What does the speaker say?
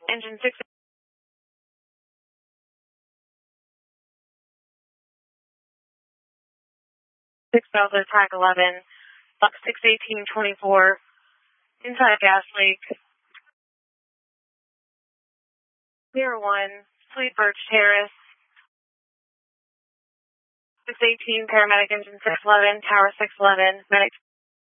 Engine 6. 6 Delta Track 11, Buck 61824, inside gas leak. Clear 1, Sweet Birch Terrace. 618, paramedic engine 611, tower 611, medic